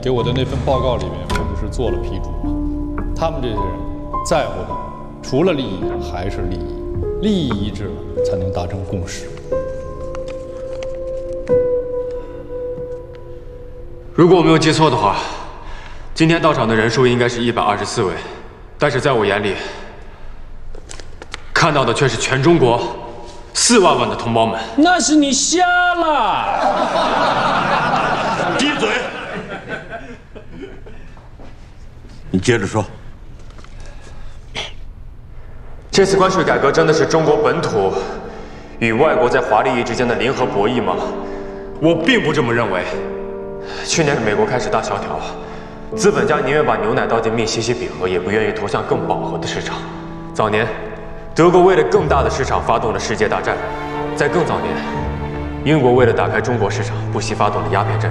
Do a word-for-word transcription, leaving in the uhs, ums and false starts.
给我的那份报告里面，我不是做了批注吗？他们这些人在乎的，除了利益还是利益，利益一致了，才能达成共识。 如果我没有记错的话，今天到场的人数应该是一百二十四位，但是在我眼里，看到的却是全中国四万万的同胞们。 那是你瞎了！ 闭嘴！你接着说。 这次关税改革真的是中国本土与外国在华利益之间的零和博弈吗？我并不这么认为。去年美国开始大萧条，资本家宁愿把牛奶倒进密西西比河，也不愿意投向更饱和的市场。早年，德国为了更大的市场发动了世界大战；在更早年，英国为了打开中国市场，不惜发动了鸦片战争。